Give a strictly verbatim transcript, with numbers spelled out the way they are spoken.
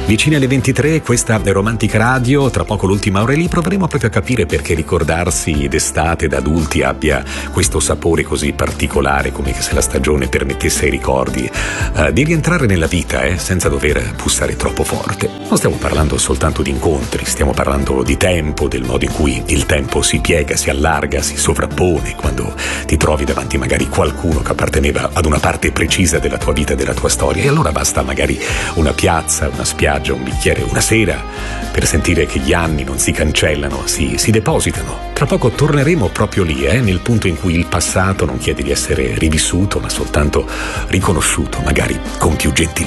Vicine alle ventitré, questa è Romantica Radio. Tra poco l'ultima ora e lì proveremo proprio a capire perché ricordarsi d'estate da adulti abbia questo sapore così particolare, come se la stagione permettesse ai ricordi uh, di rientrare nella vita eh, senza dover bussare troppo forte. Non stiamo parlando soltanto di incontri, stiamo parlando di tempo, del modo in cui il tempo si piega, si allarga, si sovrappone quando ti trovi davanti magari qualcuno che apparteneva ad una parte precisa della tua vita e della tua storia, e allora basta magari una piazza, una spiaggia, un bicchiere, una sera per sentire che gli anni non si cancellano, si, si depositano. Tra poco torneremo proprio lì, eh, nel punto in cui il passato non chiede di essere rivissuto, ma soltanto riconosciuto, magari con più gentilezza.